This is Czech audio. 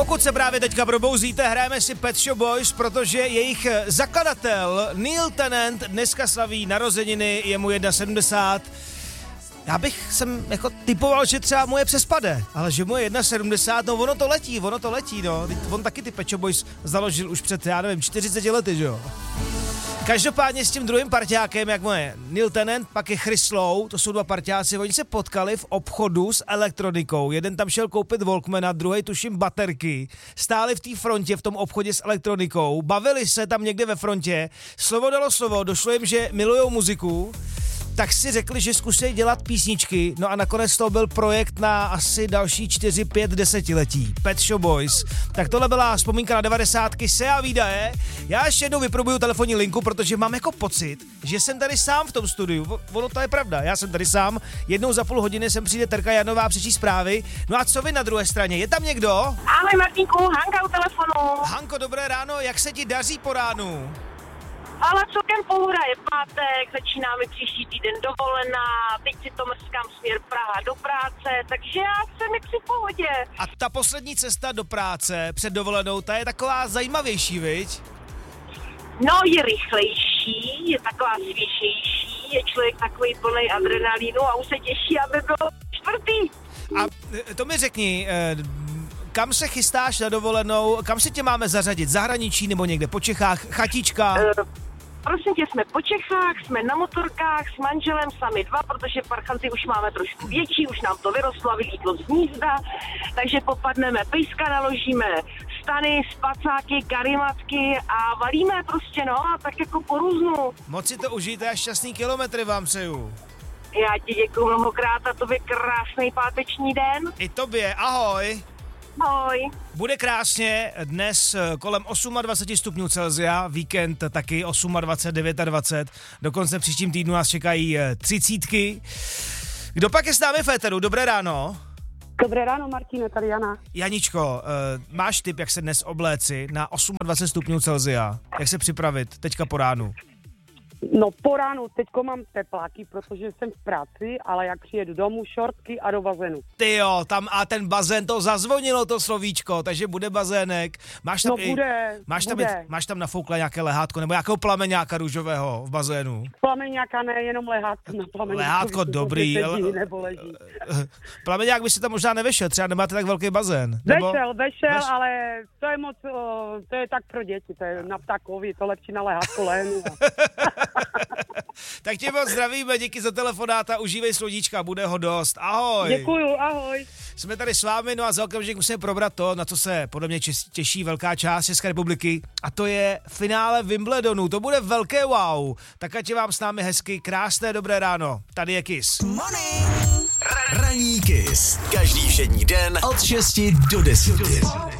Pokud se právě teďka probouzíte, hrajeme si Pet Shop Boys, protože jejich zakladatel Neil Tennant dneska slaví narozeniny, je mu 71. Já bych sem jako typoval, že třeba mu je přespade, ale že mu je 71, no ono to letí, no. On taky ty Pet Shop Boys založil už před, 40 lety, že jo. Každopádně s tím druhým parťákem, jak mu je Neil Tennant, pak je Chris Lowe, to jsou dva parťáci, oni se potkali v obchodu s elektronikou. Jeden tam šel koupit Walkmana, druhý tuším baterky. Stáli v té frontě v tom obchodě s elektronikou, bavili se tam někde ve frontě, slovo dalo slovo, došlo jim, že milujou muziku, tak si řekli, že zkusí dělat písničky, no a nakonec to byl projekt na asi další 4, 5, 10 letí. Pet Shop Boys. Tak tohle byla vzpomínka na 90. se a výdaje. Já ještě jednou vyprobuju telefonní linku, protože mám jako pocit, že jsem tady sám v tom studiu. Ono to je pravda, já jsem tady sám. Jednou za půl hodiny sem přijde Terka Janová přečíst zprávy. No a co vy na druhé straně? Je tam někdo? Ahoj Martínku, Hanka u telefonu. Hanko, dobré ráno, jak se ti daří po ránu? Ale celkem pohoda, je pátek, začíná mi příští týden dovolená, teď si to mrskám směr Praha do práce, takže já jsem jaksi v pohodě. A ta poslední cesta do práce před dovolenou, ta je taková zajímavější, viď? No, je rychlejší, je taková svěžejší, je člověk takový plný adrenalínu a už se těší, aby bylo čtvrtý. A to mi řekni, kam se chystáš na dovolenou, kam se tě máme zařadit, zahraničí nebo někde po Čechách, chatička? Prosím tě, jsme po Čechách, jsme na motorkách s manželem, sami dva, protože parchanty už máme trošku větší, už nám to vyrostlo a vylítlo z hnízda, takže popadneme pejska, naložíme stany, spacáky, karimatky a valíme prostě, no, a tak jako po různu. Moc si to užijte a šťastný kilometry vám přeju. Já ti děkuju mnohokrát a tobě krásný páteční den. I tobě, ahoj. Ahoj. Bude krásně, dnes kolem 28 stupňů Celsia, víkend taky 28, 29, dokonce příštím týdnu nás čekají 30. Kdo pak je s námi v éteru? Dobré ráno. Dobré ráno, Martine, tady Jana. Janičko, máš tip, jak se dnes obléci na 28 stupňů Celsia? Jak se připravit teďka po ránu? No po ránu teďko mám tepláky, protože jsem v práci, ale jak přijedu domů, šortky a do bazénu. Tyjo, tam a ten bazén, to zazvonilo to slovíčko, takže bude bazének. Máš tam máš tam nafoukla nějaké lehátko nebo nějakého plameňáka růžového v bazénu? Plameňáka ne, jenom lehátko na plameňáku. Lehátko dobrý, ale nebo leží. Plameňák by si tam možná nevešel, třeba nemáte tak velký bazén. Vešel, ale to je moc, to je tak pro děti, to je na ptákovi, to lepší na lehátko lehnu. Tak tě moc zdravíme, díky za telefonáta, užívej sluníčka, bude ho dost. Ahoj. Děkuju, ahoj. Jsme tady s vámi, no a za okamžik musíme probrat to, na co se podle mě těší velká část České republiky, a to je finále Wimbledonu. To bude velké wow. Tak ať je vám s námi hezky, krásné dobré ráno. Tady je Kiss. Ranní Kiss. Každý všední den od 6 do 10.